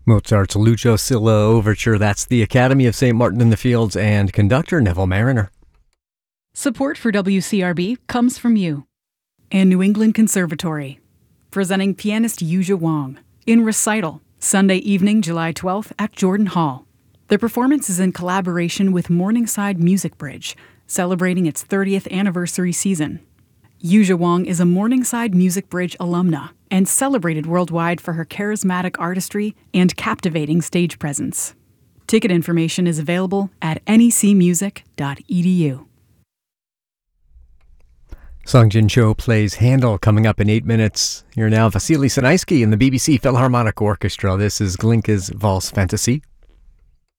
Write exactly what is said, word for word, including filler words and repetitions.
Mozart's Lucio Silla Overture. That's the Academy of Saint Martin in the Fields and conductor Neville Mariner. Support for W C R B comes from you and New England Conservatory, presenting pianist Yuzha Wang in Recital, Sunday evening, July twelfth at Jordan Hall. The performance is in collaboration with Morningside Music Bridge, celebrating its thirtieth anniversary season. Yuzha Wang is a Morningside Music Bridge alumna and celebrated worldwide for her charismatic artistry and captivating stage presence. Ticket information is available at N E C music dot e d u. Sung Jin Cho plays Handel coming up in eight minutes. You're now Vasily Sinaisky in the B B C Philharmonic Orchestra. This is Glinka's Valse Fantasy.